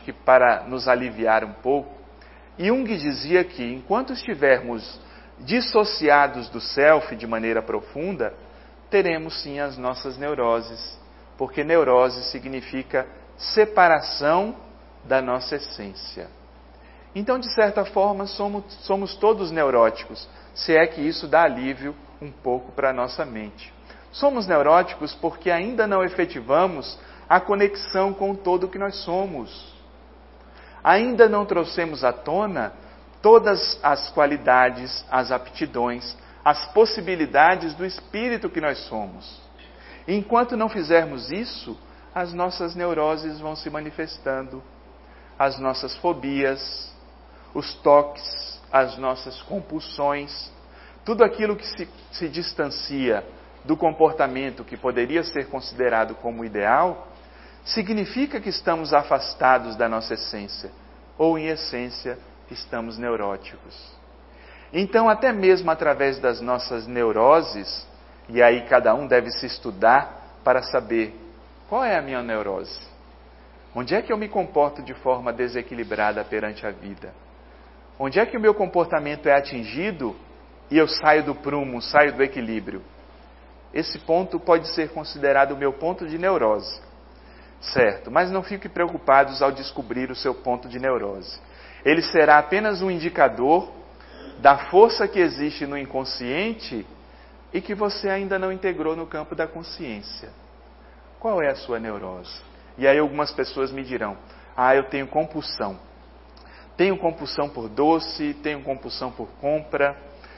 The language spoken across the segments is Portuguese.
que para nos aliviar um pouco, Jung dizia que enquanto estivermos dissociados do self de maneira profunda, teremos sim as nossas neuroses, porque neurose significa separação da nossa essência. Então, de certa forma, somos todos neuróticos, se é que isso dá alívio um pouco para a nossa mente. Somos neuróticos porque ainda não efetivamos a conexão com o todo que nós somos. Ainda não trouxemos à tona todas as qualidades, as aptidões, as possibilidades do espírito que nós somos. E enquanto não fizermos isso, as nossas neuroses vão se manifestando, as nossas fobias, os toques, as nossas compulsões, tudo aquilo que se distancia do comportamento que poderia ser considerado como ideal, significa que estamos afastados da nossa essência, ou em essência, estamos neuróticos. Então, até mesmo através das nossas neuroses, e aí cada um deve se estudar para saber qual é a minha neurose. Onde é que eu me comporto de forma desequilibrada perante a vida? Onde é que o meu comportamento é atingido e eu saio do prumo, saio do equilíbrio? Esse ponto pode ser considerado o meu ponto de neurose. Certo, mas não fique preocupados ao descobrir o seu ponto de neurose. Ele será apenas um indicador da força que existe no inconsciente e que você ainda não integrou no campo da consciência. Qual é a sua neurose? E aí algumas pessoas me dirão, eu tenho compulsão. Tenho compulsão por doce, tenho compulsão por compra.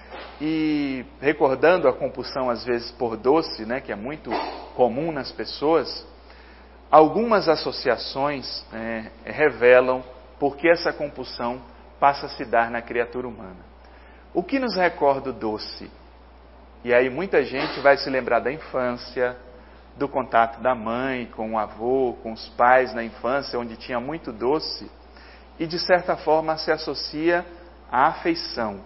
E recordando a compulsão às vezes por doce, né, que é muito comum nas pessoas, algumas associações revelam por que essa compulsão passa a se dar na criatura humana. O que nos recorda o doce? E aí muita gente vai se lembrar da infância, do contato da mãe com o avô, com os pais na infância, onde tinha muito doce, e de certa forma se associa à afeição.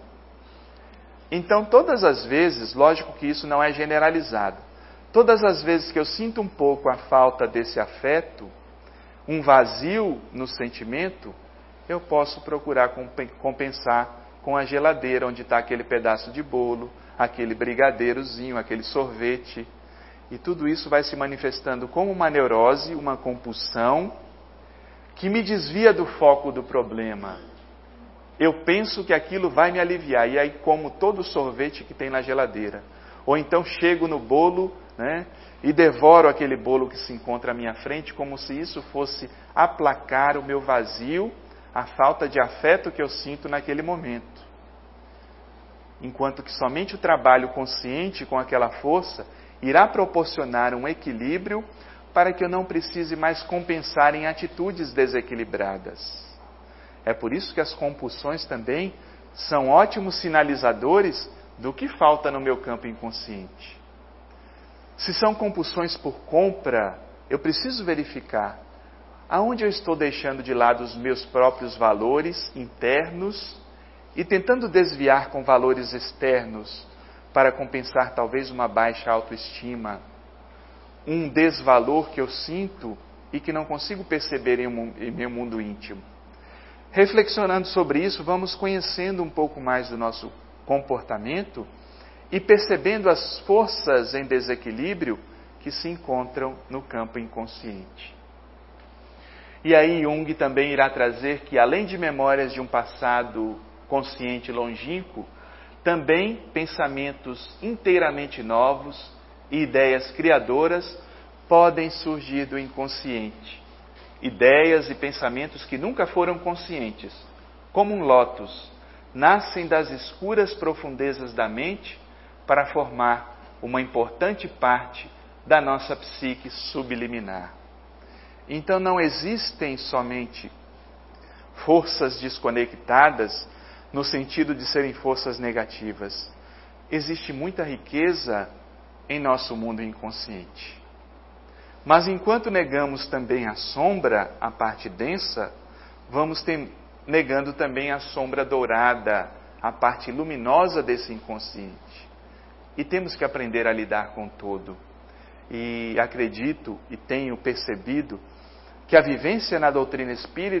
Então, todas as vezes, lógico que isso não é generalizado, todas as vezes que eu sinto um pouco a falta desse afeto, um vazio no sentimento, eu posso procurar compensar com a geladeira onde está aquele pedaço de bolo, aquele brigadeirozinho, aquele sorvete. E tudo isso vai se manifestando como uma neurose, uma compulsão, que me desvia do foco do problema. Eu penso que aquilo vai me aliviar, e aí como todo o sorvete que tem na geladeira. Ou então chego no bolo, né, e devoro aquele bolo que se encontra à minha frente, como se isso fosse aplacar o meu vazio, a falta de afeto que eu sinto naquele momento. Enquanto que somente o trabalho consciente com aquela força irá proporcionar um equilíbrio para que eu não precise mais compensar em atitudes desequilibradas. É por isso que as compulsões também são ótimos sinalizadores do que falta no meu campo inconsciente. Se são compulsões por compra, eu preciso verificar aonde eu estou deixando de lado os meus próprios valores internos e tentando desviar com valores externos para compensar talvez uma baixa autoestima, um desvalor que eu sinto e que não consigo perceber em meu mundo íntimo. Reflexionando sobre isso, vamos conhecendo um pouco mais do nosso comportamento e percebendo as forças em desequilíbrio que se encontram no campo inconsciente. E aí Jung também irá trazer que, além de memórias de um passado consciente longínquo, também pensamentos inteiramente novos e ideias criadoras podem surgir do inconsciente. Ideias e pensamentos que nunca foram conscientes, como um lótus, nascem das escuras profundezas da mente para formar uma importante parte da nossa psique subliminar. Então não existem somente forças desconectadas no sentido de serem forças negativas. Existe muita riqueza em nosso mundo inconsciente. Mas enquanto negamos também a sombra, a parte densa, vamos negando também a sombra dourada, a parte luminosa desse inconsciente. E temos que aprender a lidar com todo. E acredito e tenho percebido que a vivência na doutrina espírita